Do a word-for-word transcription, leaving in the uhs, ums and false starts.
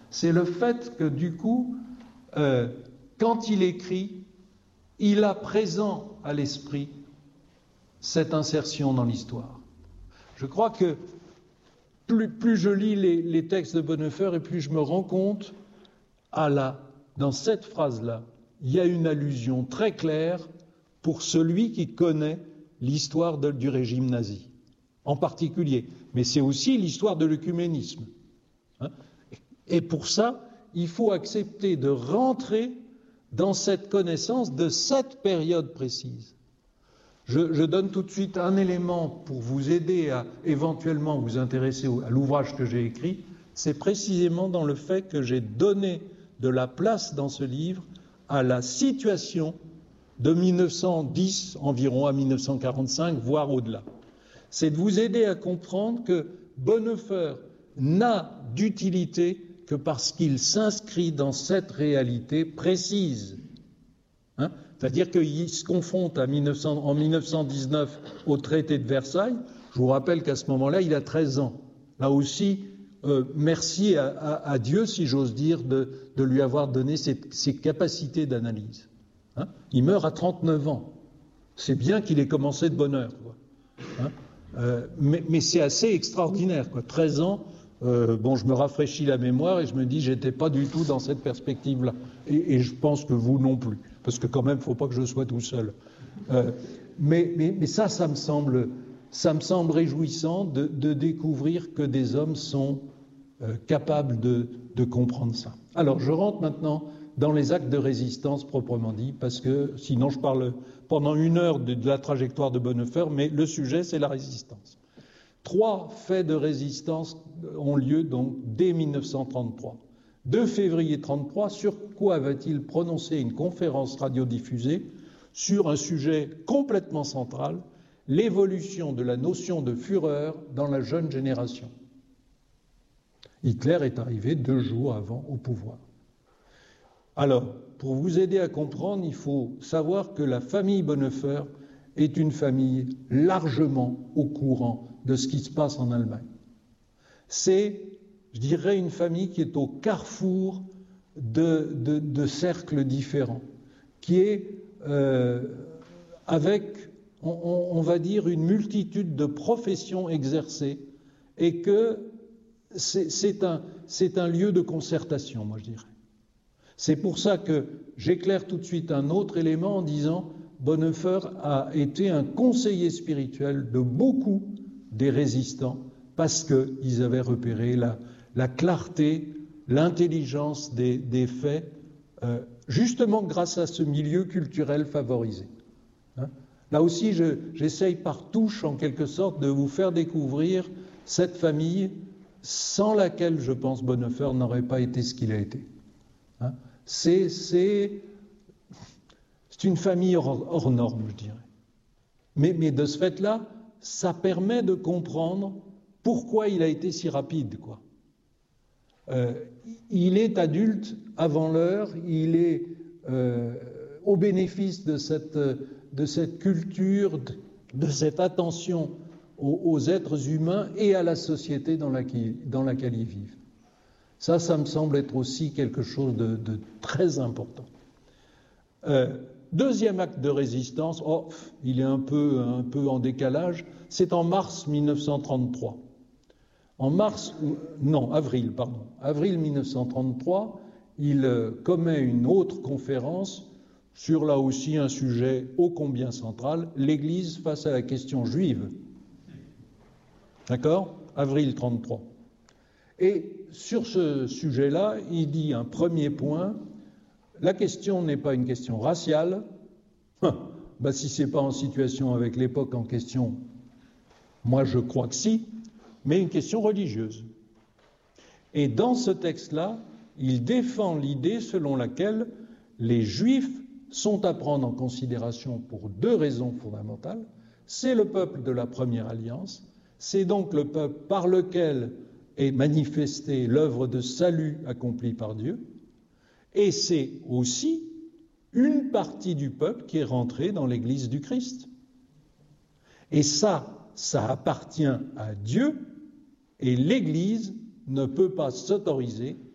C'est le fait que du coup, euh, quand il écrit, il a présent à l'esprit cette insertion dans l'histoire. Je crois que plus, plus je lis les, les textes de Bonhoeffer et plus je me rends compte, à la, dans cette phrase-là, il y a une allusion très claire pour celui qui connaît l'histoire de, du régime nazi, en particulier. Mais c'est aussi l'histoire de l'œcuménisme. Hein. Et pour ça, il faut accepter de rentrer dans cette connaissance de cette période précise. Je, je donne tout de suite un élément pour vous aider à éventuellement vous intéresser à l'ouvrage que j'ai écrit. C'est précisément dans le fait que j'ai donné de la place dans ce livre à la situation de mille neuf cent dix environ à mille neuf cent quarante-cinq, voire au-delà. C'est de vous aider à comprendre que Bonhoeffer n'a d'utilité que parce qu'il s'inscrit dans cette réalité précise. Hein? C'est-à-dire qu'il se confronte à mille neuf cents, en mille neuf cent dix-neuf au traité de Versailles. Je vous rappelle qu'à ce moment-là, il a treize ans. Là aussi, euh, merci à, à, à Dieu, si j'ose dire, de, de lui avoir donné ses, ses capacités d'analyse. Hein? Il meurt à trente-neuf ans. C'est bien qu'il ait commencé de bonne heure, quoi. Hein? Euh, mais, mais c'est assez extraordinaire, quoi. treize ans, euh, bon, je me rafraîchis la mémoire et je me dis, j'étais pas du tout dans cette perspective-là. Et, et je pense que vous non plus, parce que quand même, il ne faut pas que je sois tout seul. Euh, mais, mais, mais ça, ça me semble, ça me semble réjouissant de, de découvrir que des hommes sont euh, capables de, de comprendre ça. Alors, je rentre maintenant dans les actes de résistance proprement dit, parce que sinon je parle pendant une heure de, de la trajectoire de Bonhoeffer, mais le sujet c'est la résistance. Trois faits de résistance ont lieu donc dès mille neuf cent trente-trois. deux février mille neuf cent trente-trois, sur quoi va-t-il prononcer une conférence radiodiffusée sur un sujet complètement central, l'évolution de la notion de Führer dans la jeune génération. Hitler est arrivé deux jours avant au pouvoir. Alors, pour vous aider à comprendre, il faut savoir que la famille Bonhoeffer est une famille largement au courant de ce qui se passe en Allemagne. C'est, je dirais, une famille qui est au carrefour de, de, de cercles différents, qui est euh, avec, on, on va dire, une multitude de professions exercées et que c'est, c'est, un, c'est un lieu de concertation, moi je dirais. C'est pour ça que j'éclaire tout de suite un autre élément en disant Bonhoeffer a été un conseiller spirituel de beaucoup des résistants parce qu'ils avaient repéré la, la clarté, l'intelligence des, des faits, euh, justement grâce à ce milieu culturel favorisé. Hein? Là aussi, je, j'essaye par touche, en quelque sorte, de vous faire découvrir cette famille sans laquelle, je pense, Bonhoeffer n'aurait pas été ce qu'il a été. Hein? C'est, c'est, c'est une famille hors, hors norme, je dirais. Mais, mais de ce fait-là, ça permet de comprendre pourquoi il a été si rapide, quoi. Euh, il est adulte avant l'heure, il est euh, au bénéfice de cette, de cette culture, de, de cette attention aux, aux êtres humains et à la société dans laquelle, dans laquelle ils vivent. Ça, ça me semble être aussi quelque chose de, de très important. Euh, deuxième acte de résistance, oh, il est un peu, un peu en décalage, c'est en mars mille neuf cent trente-trois. En mars, non, avril, pardon, avril mille neuf cent trente-trois, il euh, commet une autre conférence sur là aussi un sujet ô combien central, l'Église face à la question juive. D'accord ? Avril trente-trois. Et sur ce sujet-là, il dit un premier point, la question n'est pas une question raciale, ben, si ce n'est pas en situation avec l'époque en question, moi je crois que si, mais une question religieuse. Et dans ce texte-là, il défend l'idée selon laquelle les Juifs sont à prendre en considération pour deux raisons fondamentales. C'est le peuple de la première alliance, c'est donc le peuple par lequel est manifestée l'œuvre de salut accomplie par Dieu, et c'est aussi une partie du peuple qui est rentrée dans l'Église du Christ. Et ça, ça appartient à Dieu, et l'Église ne peut pas s'autoriser